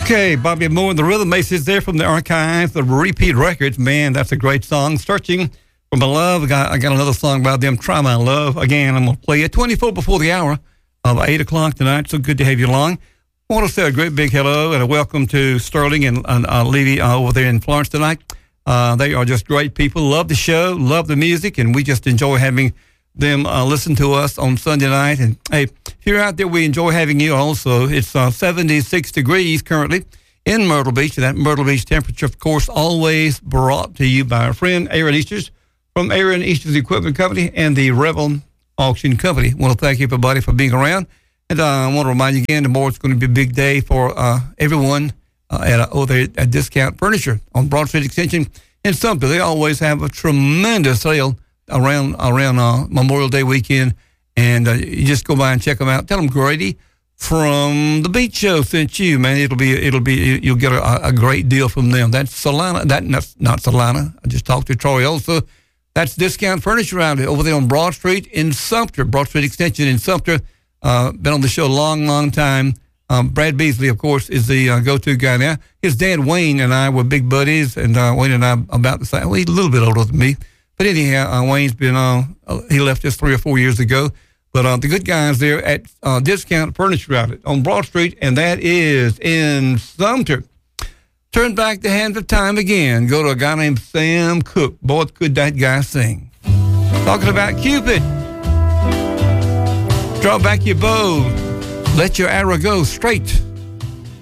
Okay, Bobby Moore and the Rhythm Maces there from the archives of Repeat Records. Man, that's a great song. Searching for My Love. I got another song by them, Try My Love. Again, I'm going to play it 24 before the hour of 8 o'clock tonight. So good to have you along. I want to say a great big hello and a welcome to Sterling and Levy over there in Florence tonight. They are just great people. Love the show, love the music, and we just enjoy having them listen to us on Sunday night. And hey, if you're out there, we enjoy having you also. It's 76 degrees currently in Myrtle Beach. And that Myrtle Beach temperature, of course, always brought to you by our friend Aaron Easters from Aaron Easters Equipment Company and the Rebel Auction Company. I want to thank everybody for being around. And I want to remind you again, tomorrow it's going to be a big day for everyone over there at Discount Furniture on Broad Street Extension in Sumter. They always have a tremendous sale around Memorial Day weekend, and you just go by and check them out. Tell them Grady from the Beach Show sent you, man. You'll get a great deal from them. That's Solana. That's not Solana. I just talked to Troy also. That's Discount Furniture Outlet over there on Broad Street in Sumter, Broad Street Extension in Sumter. Been on the show a long time. Brad Beasley, of course, is the go-to guy now. His dad, Wayne, and I were big buddies, and Wayne and I about the same. Well, he's a little bit older than me. But anyhow, Wayne's been he left us 3 or 4 years ago. But the good guys there at Discount Furniture Outlet on Broad Street, and that is in Sumter. Turn back the hands of time again. Go to a guy named Sam Cooke. Boy, could that guy sing. Talking about Cupid. Draw back your bow. Let your arrow go straight